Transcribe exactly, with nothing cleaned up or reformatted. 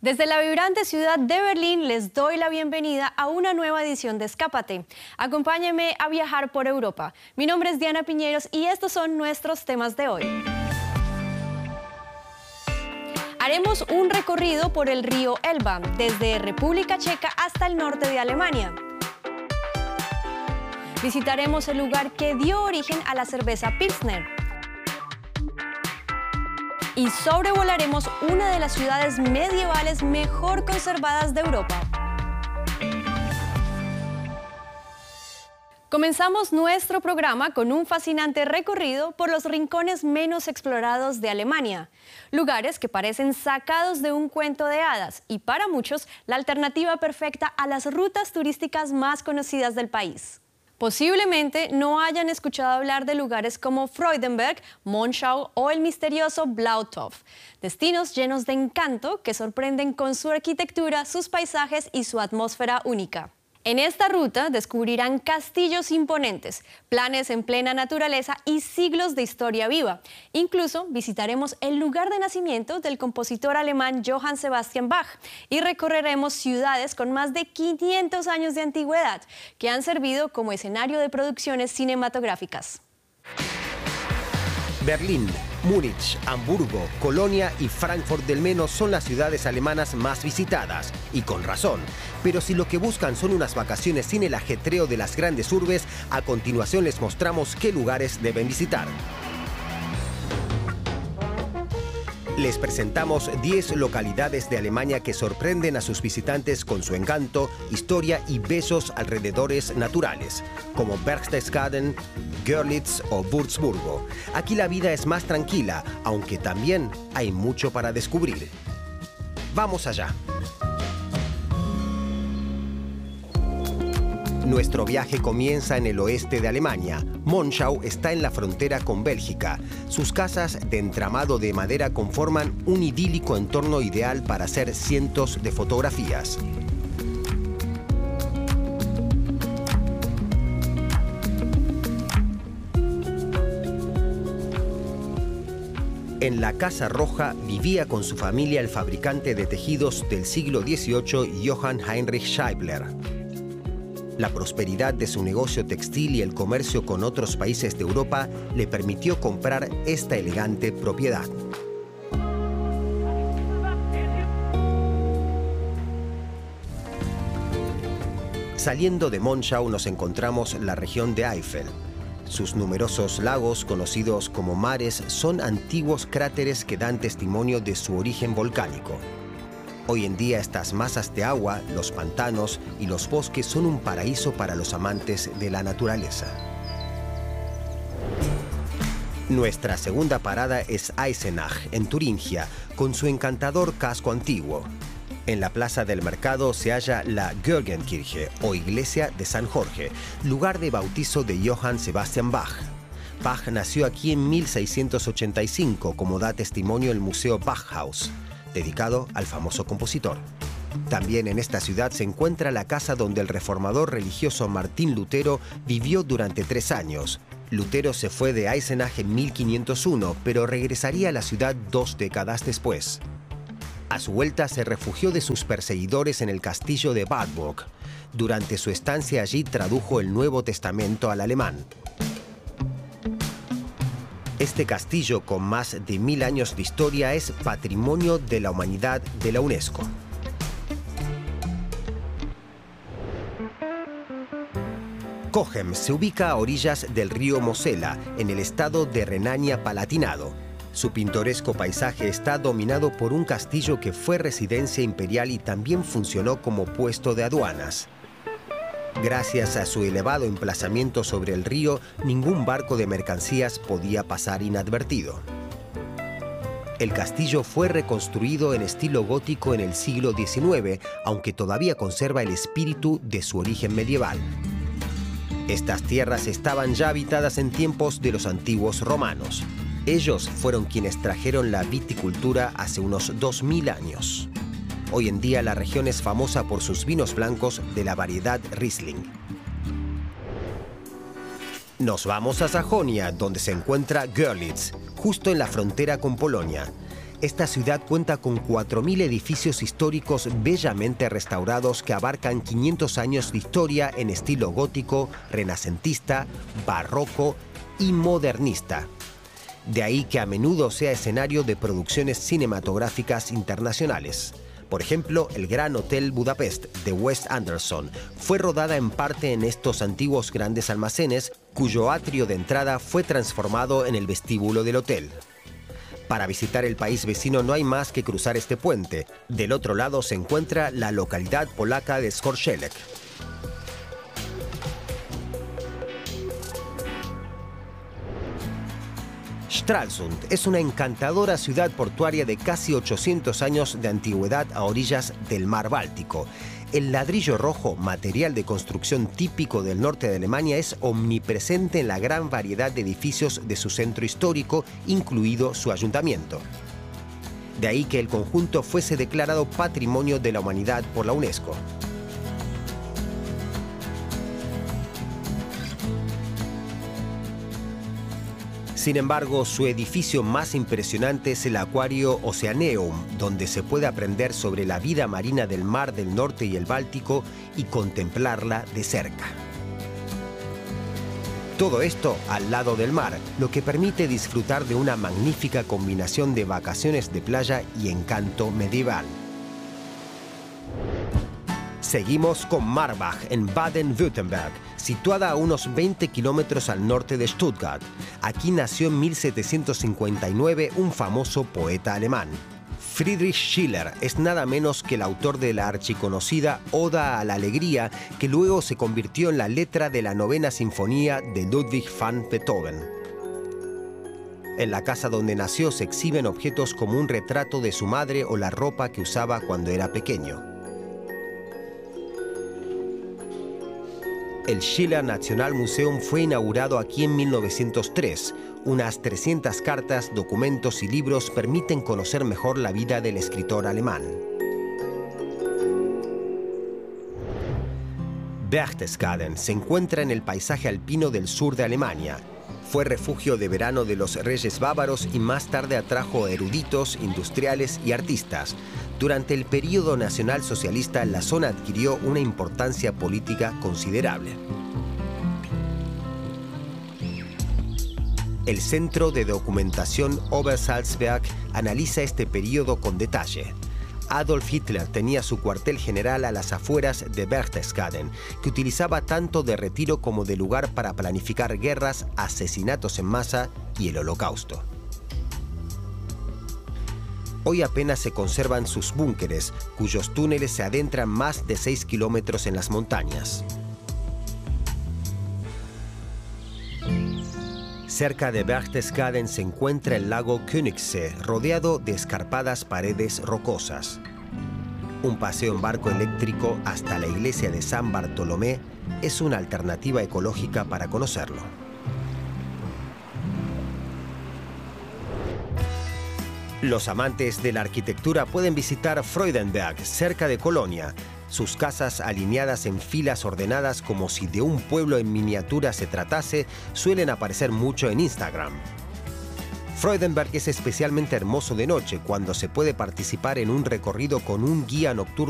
Desde la vibrante ciudad de Berlín les doy la bienvenida a una nueva edición de Escápate. Acompáñenme a viajar por Europa. Mi nombre es Diana Piñeros y estos son nuestros temas de hoy. Haremos un recorrido por el río Elba, desde República Checa hasta el norte de Alemania. Visitaremos el lugar que dio origen a la cerveza Pilsner. Y sobrevolaremos una de las ciudades medievales mejor conservadas de Europa. Comenzamos nuestro programa con un fascinante recorrido por los rincones menos explorados de Alemania. Lugares que parecen sacados de un cuento de hadas y para muchos la alternativa perfecta a las rutas turísticas más conocidas del país. Posiblemente no hayan escuchado hablar de lugares como Freudenberg, Monschau o el misterioso Blautopf, destinos llenos de encanto que sorprenden con su arquitectura, sus paisajes y su atmósfera única. En esta ruta descubrirán castillos imponentes, planes en plena naturaleza y siglos de historia viva. Incluso visitaremos el lugar de nacimiento del compositor alemán Johann Sebastian Bach y recorreremos ciudades con más de quinientos años de antigüedad que han servido como escenario de producciones cinematográficas. Berlín, Múnich, Hamburgo, Colonia y Frankfurt del Meno son las ciudades alemanas más visitadas, y con razón. Pero si lo que buscan son unas vacaciones sin el ajetreo de las grandes urbes, a continuación les mostramos qué lugares deben visitar. Les presentamos diez localidades de Alemania que sorprenden a sus visitantes con su encanto, historia y bellos alrededores naturales, como Berchtesgaden, Görlitz o Würzburgo. Aquí la vida es más tranquila, aunque también hay mucho para descubrir. ¡Vamos allá! Nuestro viaje comienza en el oeste de Alemania. Monschau está en la frontera con Bélgica. Sus casas de entramado de madera conforman un idílico entorno ideal para hacer cientos de fotografías. En la Casa Roja vivía con su familia el fabricante de tejidos del siglo dieciocho, Johann Heinrich Scheibler. La prosperidad de su negocio textil y el comercio con otros países de Europa le permitió comprar esta elegante propiedad. Saliendo de Monschau nos encontramos la región de Eifel. Sus numerosos lagos, conocidos como mares, son antiguos cráteres que dan testimonio de su origen volcánico. Hoy en día estas masas de agua, los pantanos y los bosques son un paraíso para los amantes de la naturaleza. Nuestra segunda parada es Eisenach, en Turingia, con su encantador casco antiguo. En la plaza del mercado se halla la Georgenkirche, o iglesia de San Jorge, lugar de bautizo de Johann Sebastian Bach. Bach nació aquí en mil seiscientos ochenta y cinco, como da testimonio el Museo Bachhaus, dedicado al famoso compositor. También en esta ciudad se encuentra la casa donde el reformador religioso Martín Lutero vivió durante tres años. Lutero se fue de Eisenach en mil quinientos uno, pero regresaría a la ciudad dos décadas después. A su vuelta se refugió de sus perseguidores en el castillo de Wartburg. Durante su estancia allí tradujo el Nuevo Testamento al alemán. Este castillo, con más de mil años de historia, es Patrimonio de la Humanidad de la UNESCO. Cochem se ubica a orillas del río Mosela, en el estado de Renania-Palatinado. Su pintoresco paisaje está dominado por un castillo que fue residencia imperial y también funcionó como puesto de aduanas. Gracias a su elevado emplazamiento sobre el río, ningún barco de mercancías podía pasar inadvertido. El castillo fue reconstruido en estilo gótico en el siglo diecinueve, aunque todavía conserva el espíritu de su origen medieval. Estas tierras estaban ya habitadas en tiempos de los antiguos romanos. Ellos fueron quienes trajeron la viticultura hace unos dos mil años. Hoy en día la región es famosa por sus vinos blancos de la variedad Riesling. Nos vamos a Sajonia, donde se encuentra Görlitz, justo en la frontera con Polonia. Esta ciudad cuenta con cuatro mil edificios históricos bellamente restaurados que abarcan quinientos años de historia en estilo gótico, renacentista, barroco y modernista. De ahí que a menudo sea escenario de producciones cinematográficas internacionales. Por ejemplo, el Gran Hotel Budapest de Wes Anderson fue rodada en parte en estos antiguos grandes almacenes, cuyo atrio de entrada fue transformado en el vestíbulo del hotel. Para visitar el país vecino no hay más que cruzar este puente. Del otro lado se encuentra la localidad polaca de Skorzelec. Stralsund es una encantadora ciudad portuaria de casi ochocientos años de antigüedad a orillas del mar Báltico. El ladrillo rojo, material de construcción típico del norte de Alemania, es omnipresente en la gran variedad de edificios de su centro histórico, incluido su ayuntamiento. De ahí que el conjunto fuese declarado Patrimonio de la Humanidad por la UNESCO. Sin embargo, su edificio más impresionante es el Acuario Oceaneum, donde se puede aprender sobre la vida marina del Mar del Norte y el Báltico y contemplarla de cerca. Todo esto al lado del mar, lo que permite disfrutar de una magnífica combinación de vacaciones de playa y encanto medieval. Seguimos con Marbach, en Baden-Württemberg, situada a unos veinte kilómetros al norte de Stuttgart. Aquí nació en mil setecientos cincuenta y nueve un famoso poeta alemán. Friedrich Schiller es nada menos que el autor de la archiconocida Oda a la Alegría, que luego se convirtió en la letra de la novena sinfonía de Ludwig van Beethoven. En la casa donde nació se exhiben objetos como un retrato de su madre o la ropa que usaba cuando era pequeño. El Schiller National Museum fue inaugurado aquí en mil novecientos tres. Unas trescientas cartas, documentos y libros permiten conocer mejor la vida del escritor alemán. Berchtesgaden se encuentra en el paisaje alpino del sur de Alemania. Fue refugio de verano de los reyes bávaros y más tarde atrajo eruditos, industriales y artistas. Durante el período nacionalsocialista, la zona adquirió una importancia política considerable. El Centro de Documentación Obersalzberg analiza este período con detalle. Adolf Hitler tenía su cuartel general a las afueras de Berchtesgaden, que utilizaba tanto de retiro como de lugar para planificar guerras, asesinatos en masa y el Holocausto. Hoy apenas se conservan sus búnkeres, cuyos túneles se adentran más de seis kilómetros en las montañas. Cerca de Berchtesgaden se encuentra el lago Königssee, rodeado de escarpadas paredes rocosas. Un paseo en barco eléctrico hasta la iglesia de San Bartolomé es una alternativa ecológica para conocerlo. Los amantes de la arquitectura pueden visitar Freudenberg, cerca de Colonia. Sus casas, alineadas en filas ordenadas como si de un pueblo en miniatura se tratase, suelen aparecer mucho en Instagram. Freudenberg es especialmente hermoso de noche, cuando se puede participar en un recorrido con un guía nocturno